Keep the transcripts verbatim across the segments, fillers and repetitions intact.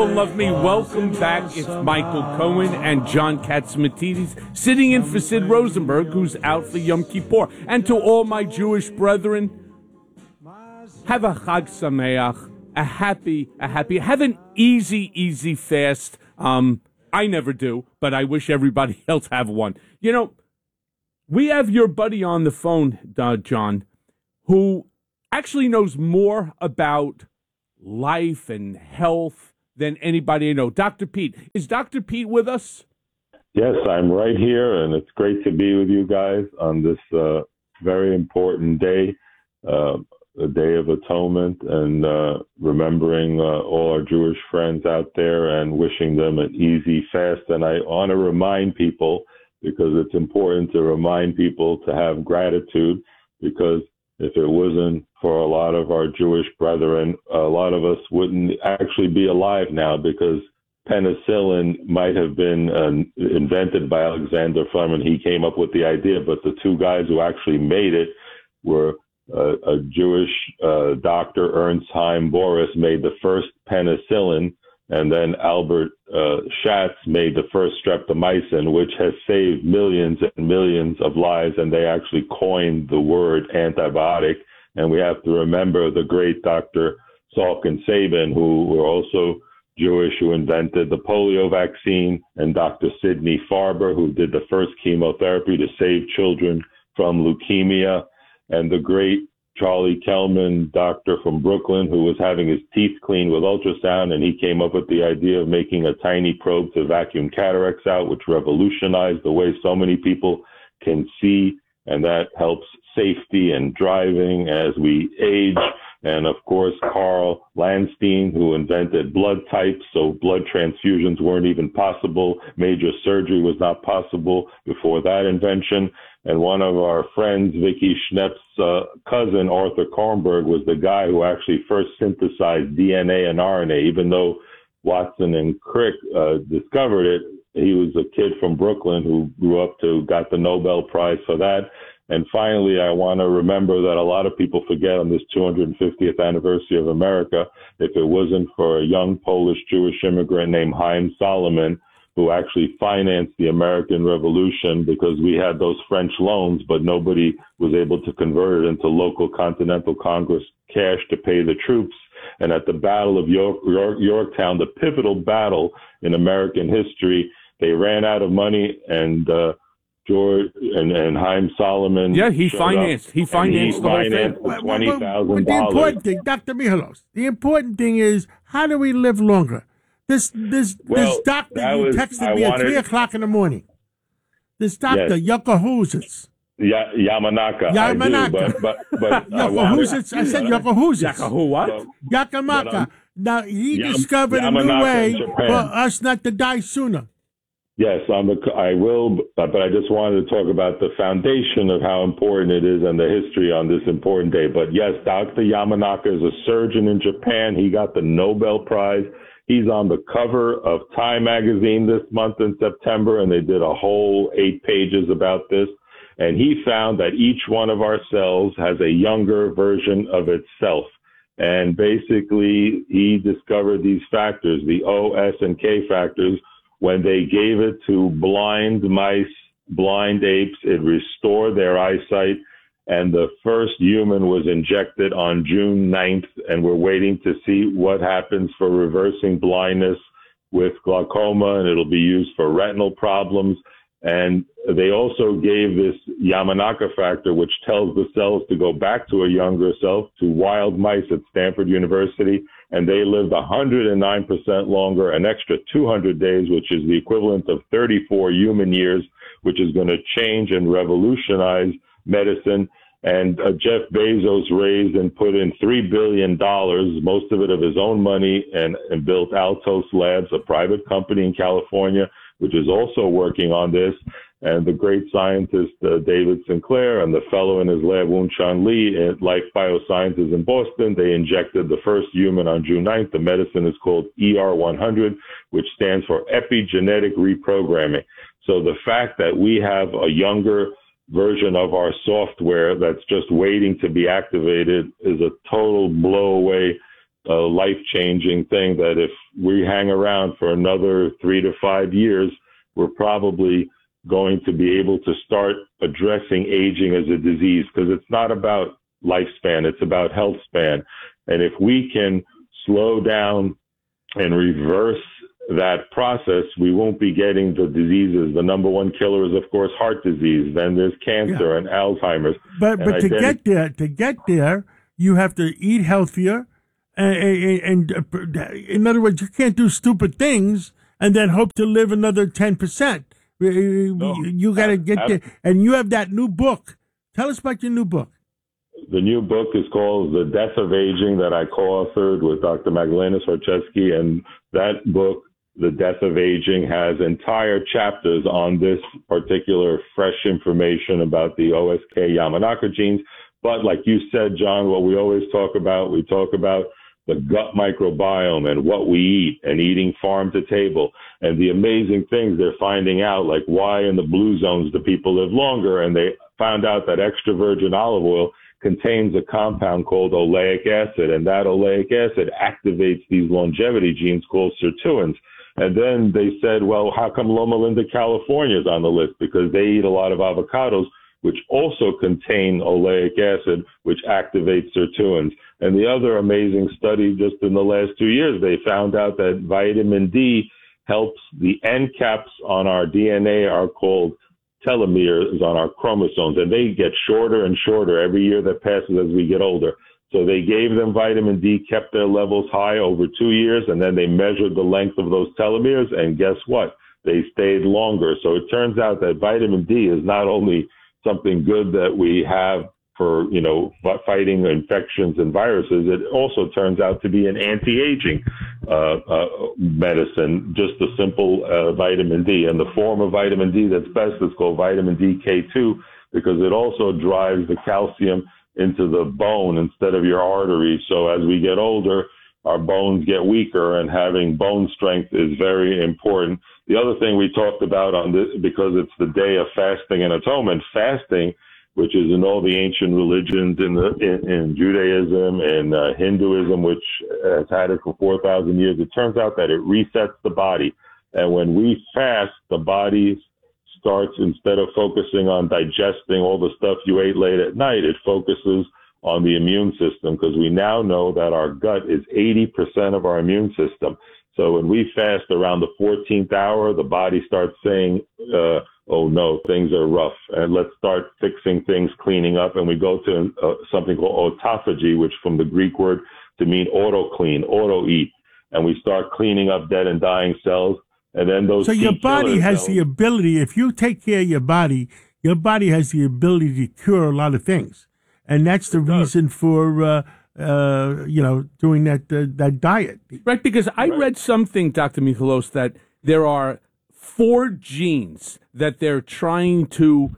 Love me. Welcome back. It's Michael Cohen and John Katsimatidis sitting in for Sid Rosenberg, who's out for Yom Kippur. And to all my Jewish brethren, have a Chag Sameach, a happy, a happy, have an easy, easy fast. Um, I never do, but I wish everybody else have one. You know, we have your buddy on the phone, uh, John, who actually knows more about life and health than anybody I know. Doctor Pete. Is Doctor Pete with us? Yes, I'm right here, and it's great to be with you guys on this uh, very important day, uh, a Day of Atonement, and uh, remembering uh, all our Jewish friends out there and wishing them an easy fast. And I want to remind people, because it's important to remind people to have gratitude, because if it wasn't for a lot of our Jewish brethren, a lot of us wouldn't actually be alive now, because penicillin might have been uh, invented by Alexander Fleming. He came up with the idea, but the two guys who actually made it were uh, a Jewish uh, doctor, Ernst Haim Boris, made the first penicillin, and then Albert uh, Schatz made the first streptomycin, which has saved millions and millions of lives, and they actually coined the word antibiotic. And we have to remember the great Doctor Salk and Sabin, who were also Jewish, who invented the polio vaccine, and Doctor Sidney Farber, who did the first chemotherapy to save children from leukemia, and the great Charlie Kelman, doctor from Brooklyn, who was having his teeth cleaned with ultrasound, and he came up with the idea of making a tiny probe to vacuum cataracts out, which revolutionized the way so many people can see, and that helps safety and driving as we age. And of course, Carl Landstein, who invented blood types, so blood transfusions weren't even possible. Major surgery was not possible before that invention. And one of our friends, Vicky Schnepp's uh, cousin, Arthur Kornberg, was the guy who actually first synthesized D N A and R N A. Even though Watson and Crick uh, discovered it, he was a kid from Brooklyn who grew up to, got the Nobel Prize for that. And finally, I want to remember that a lot of people forget on this two hundred fiftieth anniversary of America, if it wasn't for a young Polish Jewish immigrant named Haim Solomon, who actually financed the American Revolution, because we had those French loans, but nobody was able to convert it into local Continental Congress cash to pay the troops. And at the Battle of York, York, Yorktown, the pivotal battle in American history, they ran out of money, and uh, George and, and Haim Solomon. Yeah, he financed. He financed he the whole financed thing. twenty thousand dollars. The important thing, Doctor Mihalos, the important thing is, how do we live longer? This this Well, this doctor you was, texted I me wanted, at three o'clock in the morning. This doctor, Yes. Yokohuzits. Ya, Yamanaka. Yamanaka. I do, but, but, but I, Yokohuzits. I said Yokohuzits. Yakahu what? But- Yakamaka. but, um, Now, he Yam- discovered a Yamanaka new way in Japan. for us not to die sooner. Yes, on the, I will, but, but I just wanted to talk about the foundation of how important it is and the history on this important day. But yes, Doctor Yamanaka is a surgeon in Japan. He got the Nobel Prize. He's on the cover of Time magazine this month in September, and they did a whole eight pages about this. And he found that each one of our cells has a younger version of itself. And basically, he discovered these factors, the O, S, and K factors. When they gave it to blind mice, blind apes, it restored their eyesight. And the first human was injected on June ninth, and we're waiting to see what happens for reversing blindness with glaucoma, and it'll be used for retinal problems. And they also gave this Yamanaka factor, which tells the cells to go back to a younger self, to wild mice at Stanford University, and they lived one hundred nine percent longer, an extra two hundred days, which is the equivalent of thirty-four human years, which is going to change and revolutionize medicine. And uh, Jeff Bezos raised and put in three billion dollars, most of it of his own money, and, and built Altos Labs, a private company in California, which is also working on this. And the great scientist, uh, David Sinclair, and the fellow in his lab, Woon-Chan Lee, at Life Biosciences in Boston, they injected the first human on June ninth. The medicine is called E R one hundred, which stands for epigenetic reprogramming. So the fact that we have a younger version of our software that's just waiting to be activated is a total blow away a life-changing thing that if we hang around for another three to five years, we're probably going to be able to start addressing aging as a disease, because it's not about lifespan, it's about health span. And if we can slow down and reverse that process, we won't be getting the diseases. The number one killer is, of course, heart disease. Then there's cancer yeah. and Alzheimer's. But and but to get there, to get there, you have to eat healthier. And, and, and in other words, you can't do stupid things and then hope to live another ten percent. No, you got to get I, I, there. And you have that new book. Tell us about your new book. The new book is called The Death of Aging, that I co-authored with Doctor Magdalena Sarczewski. And that book, The Death of Aging, has entire chapters on this particular fresh information about the O S K Yamanaka genes. But like you said, John, what we always talk about, we talk about the gut microbiome and what we eat and eating farm to table and the amazing things they're finding out, like why in the blue zones do people live longer. And they found out that extra virgin olive oil contains a compound called oleic acid, and that oleic acid activates these longevity genes called sirtuins. And then they said, well, how come Loma Linda, California is on the list? Because they eat a lot of avocados, which also contain oleic acid, which activates sirtuins. And the other amazing study just in the last two years, they found out that vitamin D helps the end caps on our D N A are called telomeres on our chromosomes, and they get shorter and shorter every year that passes as we get older. So they gave them vitamin D, kept their levels high over two years, and then they measured the length of those telomeres, and guess what? They stayed longer. So it turns out that vitamin D is not only something good that we have for, you know, fighting infections and viruses, it also turns out to be an anti-aging uh, uh, medicine, just a simple uh, vitamin D. And the form of vitamin D that's best is called vitamin D K two, because it also drives the calcium into the bone instead of your arteries. So as we get older, our bones get weaker, and having bone strength is very important. The other thing we talked about on this, because it's the day of fasting and atonement, fasting, which is in all the ancient religions, in, the, in, in Judaism and uh, Hinduism, which has had it for four thousand years, it turns out that it resets the body. And when we fast, the body starts, instead of focusing on digesting all the stuff you ate late at night, it focuses on the immune system, because we now know that our gut is eighty percent of our immune system. So when we fast around the fourteenth hour, the body starts saying, uh, oh no, things are rough, and let's start fixing things, cleaning up. And we go to uh, something called autophagy, which from the Greek word to mean auto-clean, auto-eat. And we start cleaning up dead and dying cells. And then those So your body has cells, the ability, if you take care of your body, your body has the ability to cure a lot of things. And that's the reason for, uh, uh, you know, doing that uh, that diet. Right, because I right. read something, Doctor Michalos, that there are four genes that they're trying to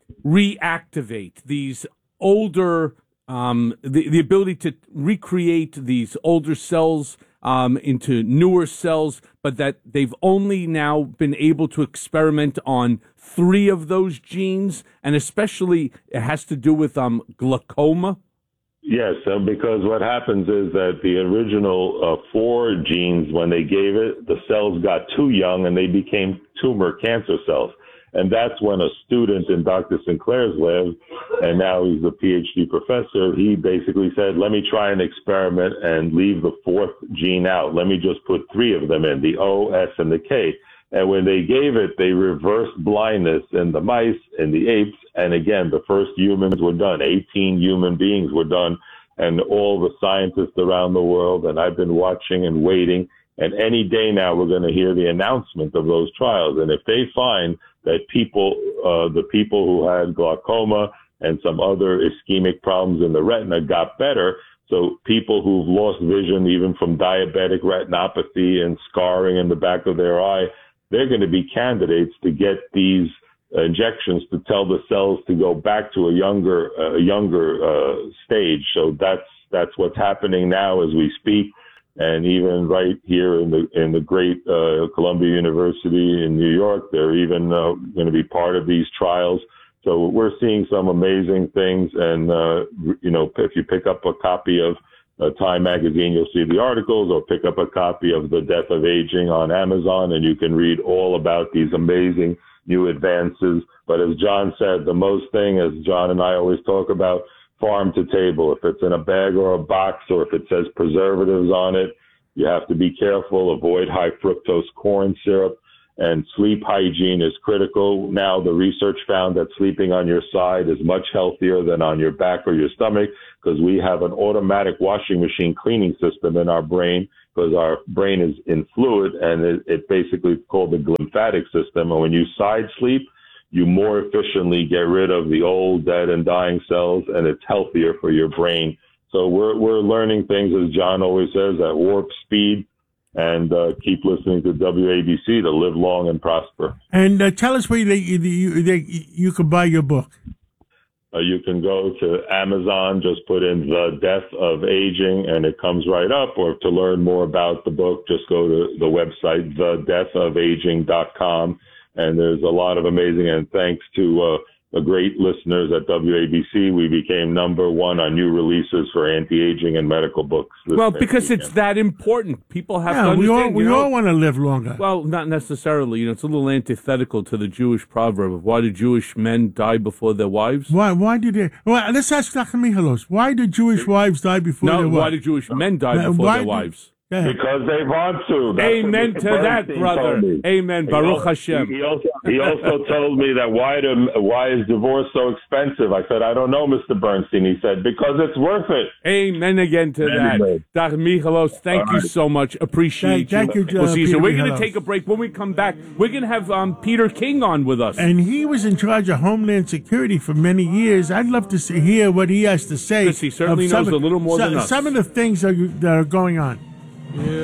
reactivate, these older, um, the, the ability to recreate these older cells um, into newer cells, but that they've only now been able to experiment on three of those genes, and especially it has to do with um, glaucoma. Yes, uh, because what happens is that the original uh, four genes, when they gave it, the cells got too young and they became tumor cancer cells. And that's when a student in Doctor Sinclair's lab, and now he's a PhD professor, he basically said, let me try an experiment and leave the fourth gene out. Let me just put three of them in, the O, S, and the K. And when they gave it, they reversed blindness in the mice and the apes. And again, the first humans were done. eighteen human beings were done. And all the scientists around the world, and I've been watching and waiting. And any day now, we're going to hear the announcement of those trials. And if they find that people, uh, the people who had glaucoma and some other ischemic problems in the retina got better, so people who've lost vision, even from diabetic retinopathy and scarring in the back of their eye, they're going to be candidates to get these injections to tell the cells to go back to a younger, uh, younger uh, stage. So that's that's what's happening now as we speak, and even right here in the in the great uh, Columbia University in New York, they're even uh, going to be part of these trials. So we're seeing some amazing things, and uh, you know, if you pick up a copy of uh, Time Magazine, you'll see the articles, or pick up a copy of The Death of Aging on Amazon, and you can read all about these amazing new advances. But as John said, the most thing, as John and I always talk about, farm to table. If it's in a bag or a box, or if it says preservatives on it, you have to be careful. Avoid high fructose corn syrup. And sleep hygiene is critical. Now, the research found that sleeping on your side is much healthier than on your back or your stomach, because we have an automatic washing machine cleaning system in our brain, because our brain is in fluid, and it, it basically is called the glymphatic system. And when you side sleep, you more efficiently get rid of the old, dead, and dying cells, and it's healthier for your brain. So we're we're learning things, as John always says, at warp speed. And uh, keep listening to W A B C to live long and prosper. And uh, tell us where they, you, they, you can buy your book. Uh, you can go to Amazon, just put in The Death of Aging, and it comes right up. Or to learn more about the book, just go to the website, the death of aging dot com. And there's a lot of amazing, and thanks to uh, the great listeners at W A B C, we became number one on new releases for anti-aging and medical books. Well, because weekend. It's that important. People have yeah, to understand. We all, we you know, all want to live longer. Well, not necessarily. You know, it's a little antithetical to the Jewish proverb of why do Jewish men die before their wives? Why? Why do they? Well, let's ask Doctor Michalos. Why do Jewish wives die before no, their wives? Why do Jewish men die now, before their do, wives? Because they want to. That's Amen to that, brother. Amen. Baruch Hashem. He also, he also told me that why do, why is divorce so expensive? I said, I don't know, Mister Bernstein. He said, because it's worth it. Amen again to that. Doctor Michalos, thank All you right. so much. Appreciate thank, you. Thank you, we'll see you. So we're going Michalos. to take a break. When we come back, we're going to have um, Peter King on with us. And he was in charge of Homeland Security for many years. I'd love to see, hear what he has to say. Yes, he certainly knows of, a little more some, than us. Some of the things that are, that are going on. Yeah.